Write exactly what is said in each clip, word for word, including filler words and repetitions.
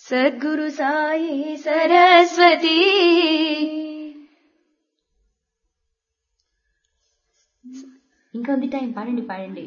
సద్గురు సాయి సరస్వతి. ఇంకా ఉంది టైం, పాడండి పాడండి.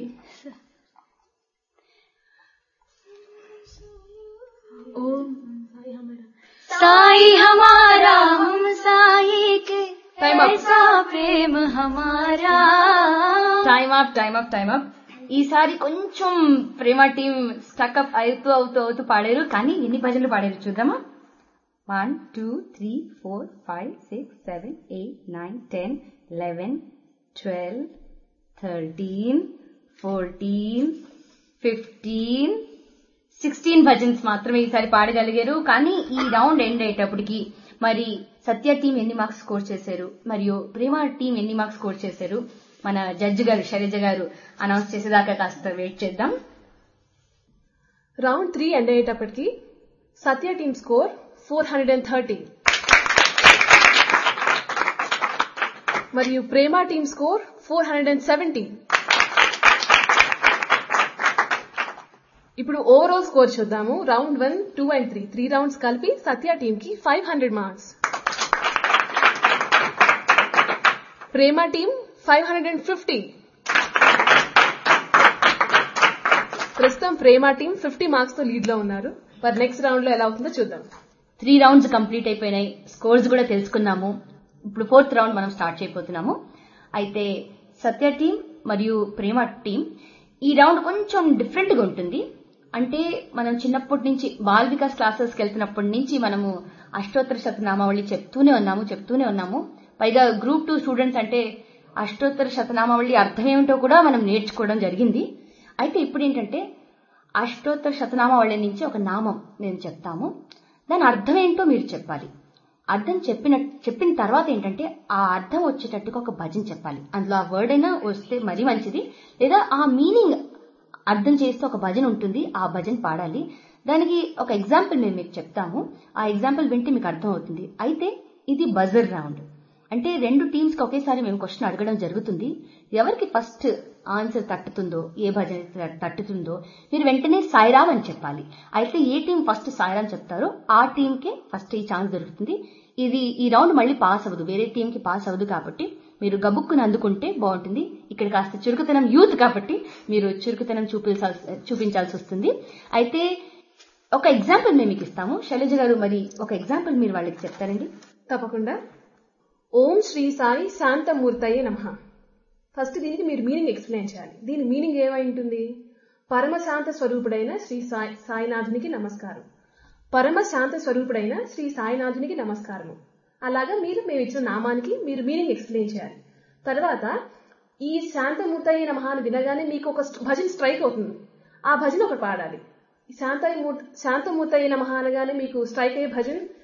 ఓం సాయి హమారా హమ్ సాయి కే ऐसा ప్రేమ హమారా. Time up time up time up. ఈసారి కొంచెం ప్రేమ టీం స్టక్అప్ అవుతూ అవుతూ అవుతూ పాడారు, కానీ ఎన్ని భజనలు పాడారు చూద్దామా. One two three four five six seven eight nine ten eleven twelve thirteen fourteen fifteen sixteen bhajans మాత్రమే ఈసారి పాడగలిగారు. కానీ ఈ రౌండ్ ఎండ్ అయ్యేటప్పటికి మరి సత్య టీం ఎన్ని మార్క్స్ స్కోర్ చేశారు మరియు ప్రేమ టీం ఎన్ని మార్క్స్ స్కోర్ చేశారు మన జడ్జి గారు శైలజ గారు అనౌన్స్ చేసేదాకా కాస్త వెయిట్ చేద్దాం. రౌండ్ త్రీ ఎండ్ అయ్యేటప్పటికి సత్య team score four hundred and thirty మరియు ప్రేమ team score four hundred and seventy. ఇప్పుడు ఓవరాల్ స్కోర్ చూద్దాము. Round one two and three three rounds కలిపి సత్య టీం కి five hundred marks, Prema team five hundred and fifty. ప్రస్తుతం ప్రేమ team fifty marks తో lead లో ఉన్నారు. మరి నెక్స్ట్ రౌండ్ లో ఎలా అవుతుందో చూద్దాం. త్రీ రౌండ్స్ కంప్లీట్ అయిపోయినాయి, స్కోర్స్ కూడా తెలుసుకున్నాము. ఇప్పుడు ఫోర్త్ రౌండ్ మనం స్టార్ట్ చేయబోతున్నాము. అయితే సత్య టీం మరియు ప్రేమ టీం ఈ రౌండ్ కొంచెం డిఫరెంట్ గా ఉంటుంది. అంటే మనం చిన్నప్పటి నుంచి బాల్ వికాస్ క్లాసెస్కి వెళ్తున్నప్పటి నుంచి మనము అష్టోత్తర శతనామావళి చెప్తూనే ఉన్నాము చెప్తూనే ఉన్నాము పైగా గ్రూప్ టూ స్టూడెంట్స్ అంటే అష్టోత్తర శతనామావళి అర్థం ఏమిటో కూడా మనం నేర్చుకోవడం జరిగింది. అయితే ఇప్పుడు ఏంటంటే అష్టోత్తర శతనామావళి నుంచి ఒక నామం నేను చెప్తాము, దాని అర్థం ఏంటో మీరు చెప్పాలి. అర్థం చెప్పిన చెప్పిన తర్వాత ఏంటంటే ఆ అర్థం వచ్చేటట్టుగా ఒక భజన చెప్పాలి. అందులో ఆ వర్డ్ అయినా వస్తే మరీ మంచిది, లేదా ఆ మీనింగ్ అర్థం చేస్తే ఒక భజన ఉంటుంది, ఆ భజన పాడాలి. దానికి ఒక ఎగ్జాంపుల్ మేము మీకు చెప్తాము, ఆ ఎగ్జాంపుల్ వింటే మీకు అర్థం అవుతుంది. అయితే ఇది బజర్ రౌండ్, అంటే రెండు టీమ్స్ కి ఒకేసారి మేము క్వశ్చన్ అడగడం జరుగుతుంది. ఎవరికి ఫస్ట్ ఆన్సర్ తట్టుతుందో, ఏ భజన తట్టుతుందో మీరు వెంటనే సాయిరామ్ అని చెప్పాలి. అయితే ఏ టీం ఫస్ట్ సాయిరామ్ చెప్తారో ఆ టీంకే ఫస్ట్ ఈ ఛాన్స్ దొరుకుతుంది. ఇది ఈ రౌండ్ మళ్ళీ పాస్ అవ్వదు, వేరే టీం కి పాస్ అవ్వదు. కాబట్టి మీరు గబుక్కుని అందుకుంటే బాగుంటుంది. ఇక్కడ కాస్త చురుకుతనం యూత్ కాబట్టి మీరు చురుకుతనం చూపించాల్సి చూపించాల్సి వస్తుంది. అయితే ఒక ఎగ్జాంపుల్ మేము మీకు ఇస్తాము. శైలజ గారు మరి ఒక ఎగ్జాంపుల్ మీరు వాళ్ళకి చెప్తారండి. తప్పకుండా. ఓం శ్రీ సాయి శాంతమూర్తయే నమః. ఫస్ట్ దీనికి మీరు మీనింగ్ ఎక్స్ప్లెయిన్ చేయాలి. దీని మీనింగ్ ఏమై ఉంటుంది? పరమశాంత స్వరూపుడైన శ్రీ సాయి సాయినాథునికి నమస్కారం. పరమశాంత స్వరూపుడైన శ్రీ సాయినాథునికి నమస్కారము. అలాగా మీరు మేము ఇచ్చిన నామానికి మీరు మీనింగ్ ఎక్స్ప్లెయిన్ చేయాలి. తర్వాత ఈ శాంతమూర్తయే నమః అని వినగానే మీకు ఒక భజన స్ట్రైక్ అవుతుంది, ఆ భజన ఒకటి పాడాలి. శాంతమూర్తి శాంతమూర్తయే నమః అనగానే మీకు స్ట్రైక్ అయ్యే భజన్